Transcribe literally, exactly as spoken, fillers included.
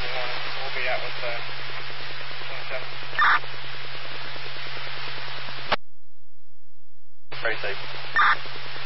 one. We'll be out with uh, twenty-seven. Very safe.